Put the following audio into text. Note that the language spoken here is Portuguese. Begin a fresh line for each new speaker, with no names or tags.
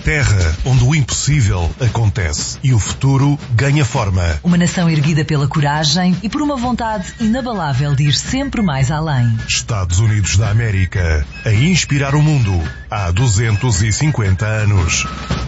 Terra, onde o impossível acontece e o futuro ganha forma.
Uma nação erguida pela coragem e por uma vontade inabalável de ir sempre mais além.
Estados Unidos da América, a inspirar o mundo há 250 anos.